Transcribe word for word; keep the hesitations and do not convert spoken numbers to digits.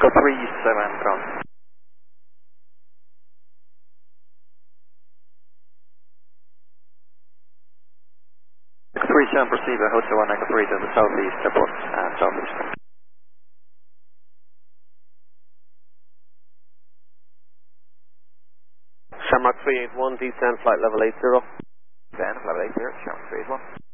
three seven ground. three seven, proceed by Hotel one Echo three to the southeast airport and southeast. Shamrock three eight one, descend flight level eight zero. Then level eight zero, Shamrock three eight one.